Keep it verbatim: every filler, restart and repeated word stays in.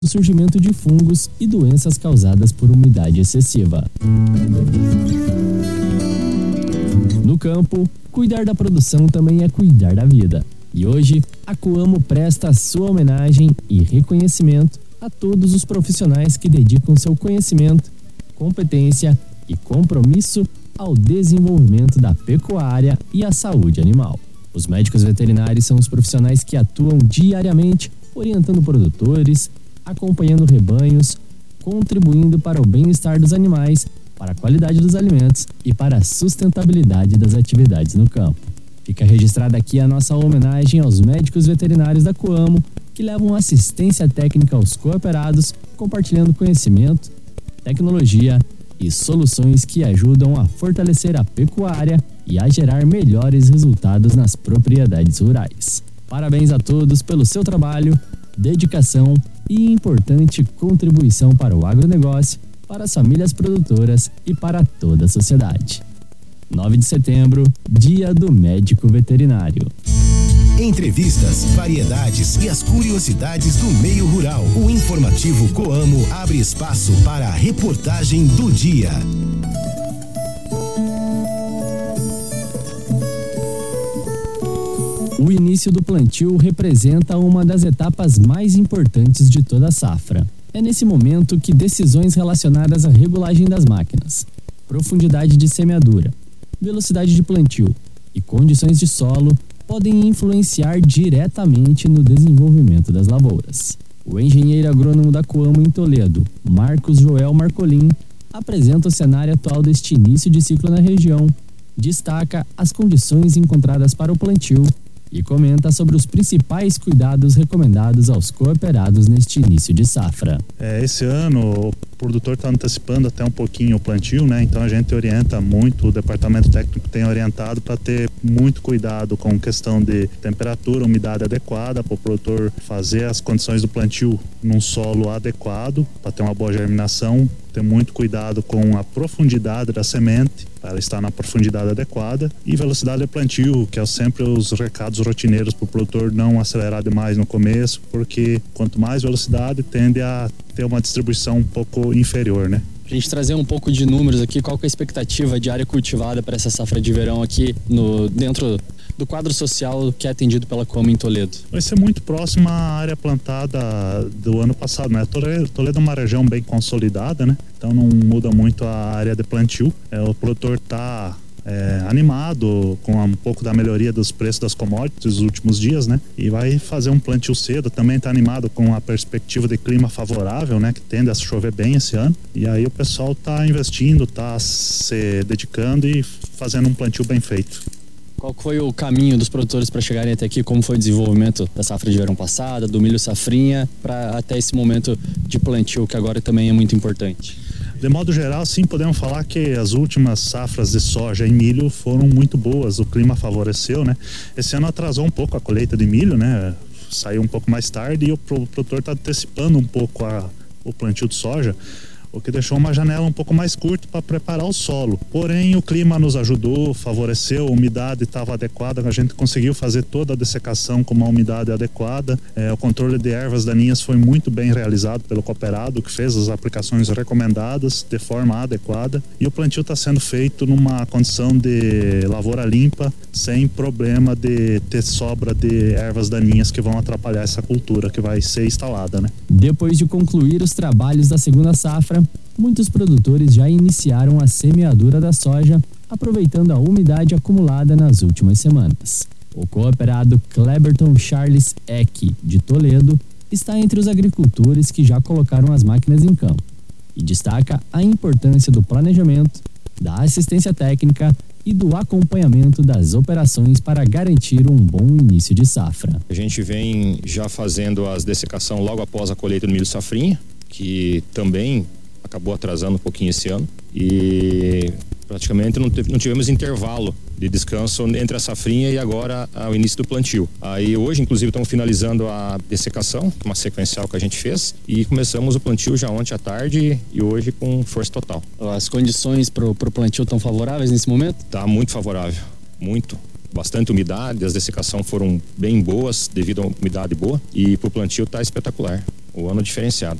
do surgimento de fungos e doenças causadas por umidade excessiva. No campo, cuidar da produção também é cuidar da vida. E hoje, a Coamo presta sua homenagem e reconhecimento a todos os profissionais que dedicam seu conhecimento, competência e compromisso ao desenvolvimento da pecuária e à saúde animal. Os médicos veterinários são os profissionais que atuam diariamente orientando produtores, acompanhando rebanhos, contribuindo para o bem-estar dos animais, para a qualidade dos alimentos e para a sustentabilidade das atividades no campo. Fica registrada aqui a nossa homenagem aos médicos veterinários da Coamo, que levam assistência técnica aos cooperados, compartilhando conhecimento, tecnologia e soluções que ajudam a fortalecer a pecuária e a gerar melhores resultados nas propriedades rurais. Parabéns a todos pelo seu trabalho, dedicação e importante contribuição para o agronegócio, para as famílias produtoras e para toda a sociedade. nove de setembro, Dia do Médico Veterinário. Entrevistas, variedades e as curiosidades do meio rural. O informativo Coamo abre espaço para a reportagem do dia. O início do plantio representa uma das etapas mais importantes de toda a safra. É nesse momento que decisões relacionadas à regulagem das máquinas, profundidade de semeadura, velocidade de plantio e condições de solo podem influenciar diretamente no desenvolvimento das lavouras. O engenheiro agrônomo da Coamo em Toledo, Marcos Joel Marcolin, apresenta o cenário atual deste início de ciclo na região, destaca as condições encontradas para o plantio e comenta sobre os principais cuidados recomendados aos cooperados neste início de safra. É, esse ano o produtor está antecipando até um pouquinho o plantio, né? Então a gente orienta muito, o departamento técnico tem orientado para ter muito cuidado com questão de temperatura, umidade adequada, para o produtor fazer as condições do plantio num solo adequado, para ter uma boa germinação, ter muito cuidado com a profundidade da semente, para ela estar na profundidade adequada, e velocidade de plantio, que é sempre os recados rotineiros para o produtor não acelerar demais no começo, porque quanto mais velocidade tende a ter uma distribuição um pouco inferior, né? A gente trazer um pouco de números aqui, qual que é a expectativa de área cultivada para essa safra de verão aqui no, dentro do quadro social que é atendido pela Coamo em Toledo? Vai ser muito próxima à área plantada do ano passado, né? Toledo, Toledo é uma região bem consolidada, né? Então não muda muito a área de plantio. É, o produtor está É, animado com um pouco da melhoria dos preços das commodities nos últimos dias, né? E vai fazer um plantio cedo, também está animado com a perspectiva de clima favorável, né? Que tende a chover bem esse ano. E aí o pessoal está investindo, está se dedicando e fazendo um plantio bem feito. Qual foi o caminho dos produtores para chegarem até aqui? Como foi o desenvolvimento da safra de verão passada, do milho safrinha, para até esse momento de plantio, que agora também é muito importante? De modo geral, sim, podemos falar que as últimas safras de soja e milho foram muito boas, o clima favoreceu, né? Esse ano atrasou um pouco a colheita de milho, né? Saiu um pouco mais tarde e o produtor está antecipando um pouco a, o plantio de soja, o que deixou uma janela um pouco mais curta para preparar o solo. Porém, o clima nos ajudou, favoreceu, a umidade estava adequada, a gente conseguiu fazer toda a dessecação com uma umidade adequada. É, o controle de ervas daninhas foi muito bem realizado pelo cooperado, que fez as aplicações recomendadas de forma adequada. E o plantio está sendo feito numa condição de lavoura limpa, sem problema de ter sobra de ervas daninhas que vão atrapalhar essa cultura que vai ser instalada, né? Depois de concluir os trabalhos da segunda safra, muitos produtores já iniciaram a semeadura da soja, aproveitando a umidade acumulada nas últimas semanas. O cooperado Cleberton Charles Eck, de Toledo, está entre os agricultores que já colocaram as máquinas em campo e destaca a importância do planejamento, da assistência técnica e do acompanhamento das operações para garantir um bom início de safra. A gente vem já fazendo as dessecação logo após a colheita do milho safrinha, que também acabou atrasando um pouquinho esse ano, e praticamente não, teve, não tivemos intervalo de descanso entre a safrinha e agora o início do plantio. Aí hoje, inclusive, estamos finalizando a dessecação, uma sequencial que a gente fez, e começamos o plantio já ontem à tarde e hoje com força total. As condições para o plantio estão favoráveis nesse momento? Está muito favorável, muito. Bastante umidade, as dessecações foram bem boas devido à umidade boa, e para o plantio está espetacular. o ano diferenciado.